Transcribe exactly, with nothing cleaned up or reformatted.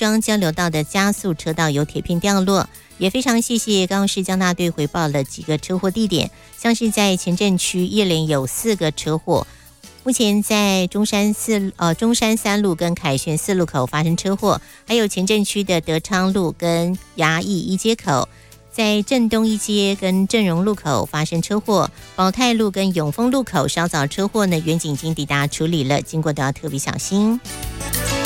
庄交流道的加速车道有铁片掉落。也非常谢谢高雄市交大队回报了几个车祸地点，像是在前镇区一连有四个车祸，目前在中山四呃中山三路跟凯旋四路口发生车祸，还有前镇区的德昌路跟衙役一街口，在正东一街跟正荣路口发生车祸，宝泰路跟永丰路口稍早车祸呢，远警已经抵达处理了，经过都要特别小心。